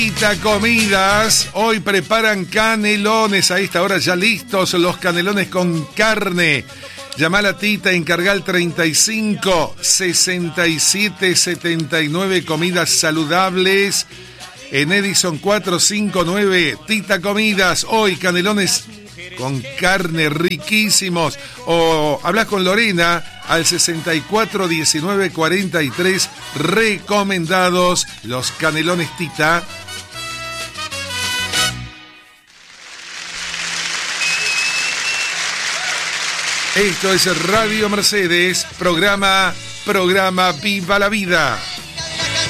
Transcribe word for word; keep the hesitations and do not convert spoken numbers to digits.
Tita Comidas, hoy preparan canelones, a esta hora ya listos los canelones con carne. Llama a la Tita, encarga al treinta y cinco, sesenta y siete, setenta y nueve, comidas saludables en Edison cuatrocientos cincuenta y nueve. Tita Comidas, hoy canelones con carne riquísimos. O hablas con Lorena al sesenta y cuatro, diecinueve, cuarenta y tres, recomendados los canelones Tita. Esto es Radio Mercedes, programa, programa Viva la Vida.